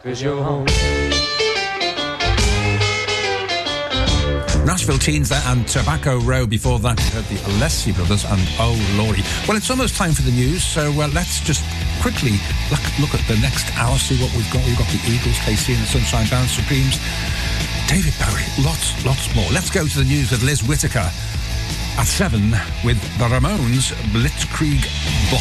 'cause you're home. Nashville Teens there, and Tobacco Row before that. You heard the Alessi Brothers and Oh Lordy. Well, it's almost time for the news, so let's just quickly look at the next hour, see what we've got. We've got the Eagles, KC and the Sunshine Band, Supremes, David Bowie, lots more. Let's go to the news with Liz Whittaker at 7 with the Ramones, Blitzkrieg Bop.